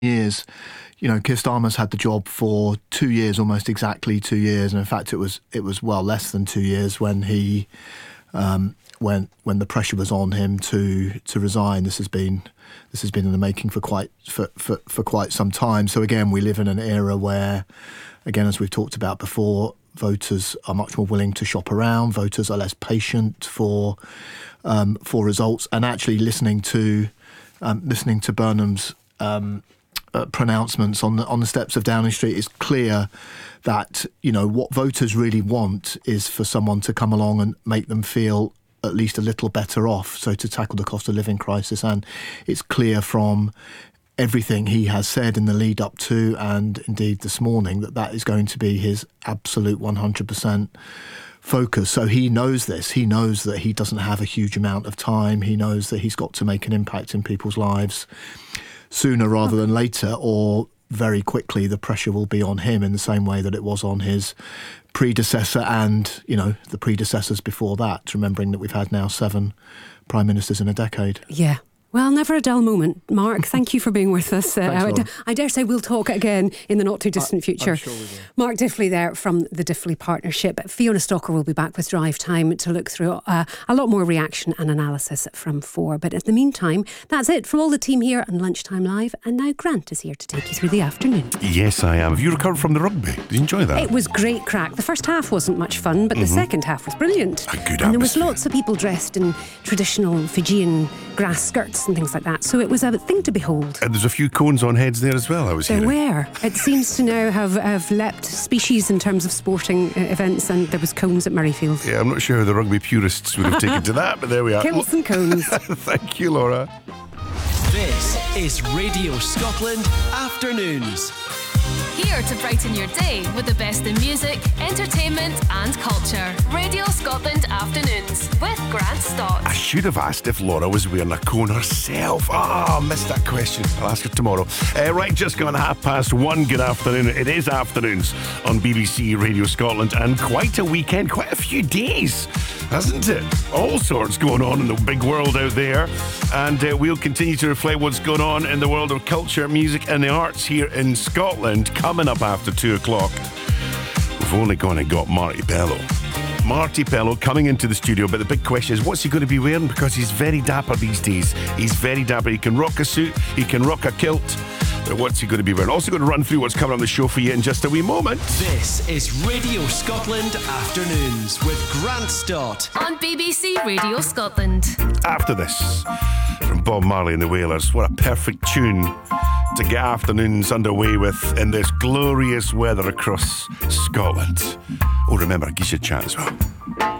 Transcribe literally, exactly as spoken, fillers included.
years. You know, Keir Starmer's had the job for two years, almost exactly two years, and in fact, it was it was well less than two years when he um, when when the pressure was on him to to resign. This has been this has been in the making for quite for, for, for quite some time. So again, we live in an era where, again, as we've talked about before, voters are much more willing to shop around. Voters are less patient for um, for results, and actually listening to um, listening to Burnham's Um, Uh, pronouncements on the on the steps of Downing Street is clear that, you know, what voters really want is for someone to come along and make them feel at least a little better off, so to tackle the cost of living crisis. And it's clear from everything he has said in the lead up to, and indeed this morning, that that is going to be his absolute one hundred percent focus. So he knows this. He knows that he doesn't have a huge amount of time. He knows that he's got to make an impact in people's lives sooner rather than later, or very quickly the pressure will be on him in the same way that it was on his predecessor and, you know, the predecessors before that, remembering that we've had now seven prime ministers in a decade. Yeah. Well, never a dull moment. Mark, thank you for being with us. Uh, Thanks, I, d- I dare say we'll talk again in the not too distant I, future. I'm sure we will. Mark Diffley there from the Diffley Partnership. Fiona Stalker will be back with Drive Time to look through uh, a lot more reaction and analysis from four. But in the meantime, that's it from all the team here on Lunchtime Live. And now Grant is here to take you through the afternoon. Yes, I am. Have you recovered from the rugby? Did you enjoy that? It was great crack. The first half wasn't much fun, but mm-hmm. the second half was brilliant. A good and there was atmosphere. lots of people dressed in traditional Fijian grass skirts and things like that. So it was a thing to behold. And there's a few cones on heads there as well, I was There hearing. were. It seems to now have, have leapt species in terms of sporting uh, events, and there was cones at Murrayfield. Yeah, I'm not sure how the rugby purists would have taken to that, but there we are. Kilts and cones. Thank you, Laura. This is Radio Scotland Afternoons. Here to brighten your day with the best in music, entertainment and culture. Radio Scotland Afternoons with Grant Stott. I should have asked if Laura was wearing a cone herself. Ah, oh, missed that question. I'll ask her tomorrow. Uh, right, just gone half past one. Good afternoon. It is Afternoons on B B C Radio Scotland, and quite a weekend, quite a few days, hasn't it? All sorts going on in the big world out there, and uh, we'll continue to reflect what's going on in the world of culture, music and the arts here in Scotland. Coming up after two o'clock, we've only gone and got Marty Pellow. Marty Pellow coming into the studio, but the big question is, what's he going to be wearing? Because he's very dapper these days. He's very dapper. He can rock a suit, he can rock a kilt, but what's he going to be wearing? Also going to run through what's coming on the show for you in just a wee moment. This is Radio Scotland Afternoons with Grant Stott on B B C Radio Scotland. After this, from Bob Marley and the Wailers, what a perfect tune to get afternoons underway with in this glorious weather across Scotland. Oh, remember, it gives you a chat as well.